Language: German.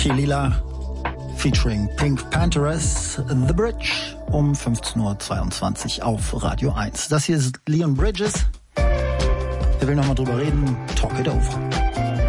Keelila featuring Pink Panthers, The Bridge, um 15.22 Uhr auf Radio 1. Das hier ist Leon Bridges. Der will nochmal drüber reden. Talk it over.